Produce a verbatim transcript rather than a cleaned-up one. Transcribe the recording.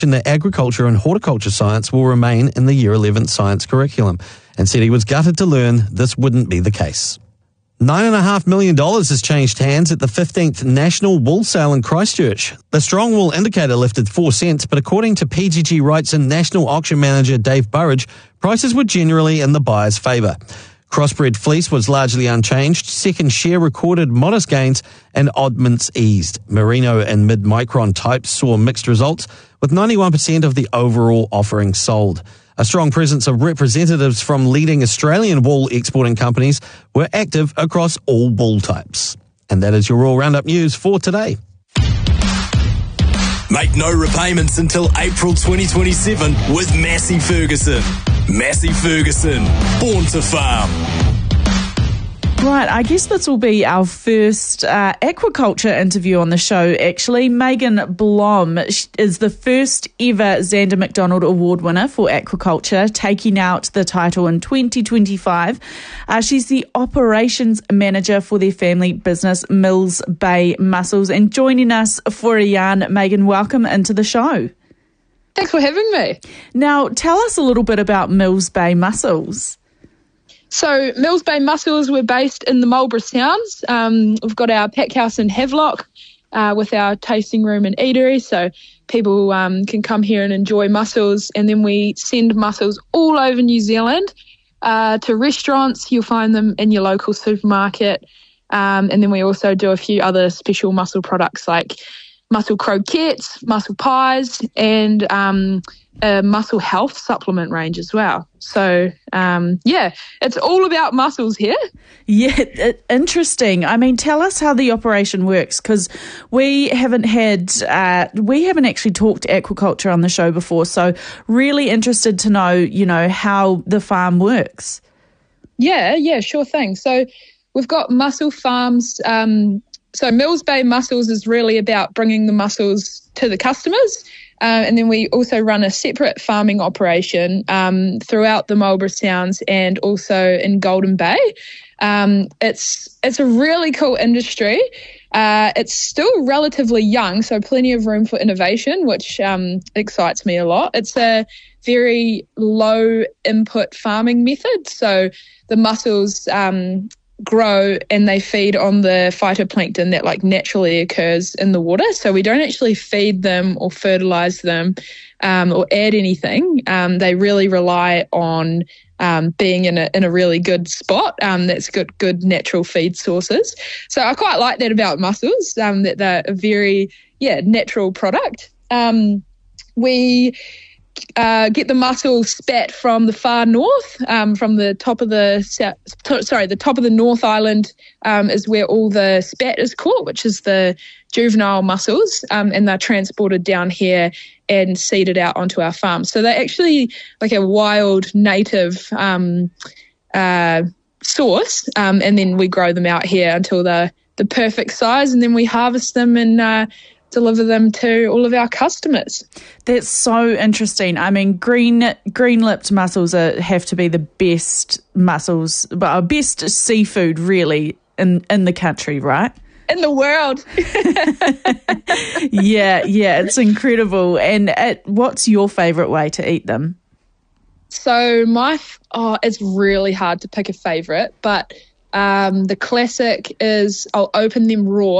that agriculture and horticulture science will remain in the Year eleven science curriculum, and said he was gutted to learn this wouldn't be the case. Nine point five million dollars has changed hands at the fifteenth National Wool Sale in Christchurch. The strong wool indicator lifted four cents, but according to P G G Wrightson National Auction Manager Dave Burridge, prices were generally in the buyer's favour. Crossbred fleece was largely unchanged, second share recorded modest gains, and oddments eased. Merino and mid-micron types saw mixed results, with ninety-one percent of the overall offering sold. A strong presence of representatives from leading Australian wool exporting companies were active across all wool types. And that is your Raw Roundup news for today. Make no repayments until April twenty twenty-seven with Massey Ferguson. Massey Ferguson, born to farm. Right, I guess this will be our first uh, aquaculture interview on the show, actually. Megan Blom is the first ever Xander McDonald Award winner for aquaculture, taking out the title in twenty twenty-five. Uh, she's the operations manager for their family business, Mills Bay Mussels. And joining us for a yarn, Megan, welcome into the show. Thanks for having me. Now, tell us a little bit about Mills Bay Mussels. So Mills Bay Mussels, we're based in the Marlborough Sounds. Um, we've got our pack house in Havelock uh, with our tasting room and eatery, so people um, can come here and enjoy mussels. And then we send mussels all over New Zealand uh, to restaurants. You'll find them in your local supermarket. Um, and then we also do a few other special mussel products like mussel croquettes, mussel pies, and um, a mussel health supplement range as well. So, um, yeah, it's all about mussels here. Yeah, it, interesting. I mean, tell us how the operation works, because we haven't had, uh, we haven't actually talked aquaculture on the show before. So really interested to know, you know, how the farm works. Yeah, yeah, sure thing. So we've got mussel farms. Um, so Mills Bay Mussels is really about bringing the mussels to the customers. Uh, and then we also run a separate farming operation um, throughout the Marlborough Sounds and also in Golden Bay. Um, it's it's a really cool industry. Uh, it's still relatively young, so plenty of room for innovation, which um, excites me a lot. It's a very low input farming method, so the mussels um, grow and they feed on the phytoplankton that like naturally occurs in the water. So we don't actually feed them or fertilize them um, or add anything. Um, they really rely on um, being in a in a really good spot um, that's got good natural feed sources. So I quite like that about mussels, um, that they're a very yeah natural product. Um, we Uh, get the mussel spat from the far north, um, from the top of the south, to, sorry, the top of the North Island um, is where all the spat is caught, which is the juvenile mussels, um, and they're transported down here and seeded out onto our farm. So they're actually like a wild native um, uh, source, um, and then we grow them out here until they're the perfect size, and then we harvest them and uh, deliver them to all of our customers. That's so interesting. I mean, green green-lipped mussels are, have to be the best mussels, but best seafood really in, in the country, right? In the world. yeah, yeah, it's incredible. And it, what's your favourite way to eat them? So my, oh, it's really hard to pick a favourite, but um, the classic is I'll open them raw